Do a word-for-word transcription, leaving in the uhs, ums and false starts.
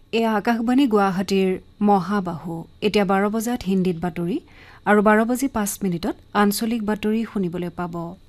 এয়া আকাশবাণী গুৱাহাটীৰ মহাবাহু এতিয়া বাৰ বজাত হিন্দীত বাতৰি আৰু বাৰ বাজি পাঁচ মিনিটত আঞ্চলিক বাতৰি শুনিবলৈ পাব।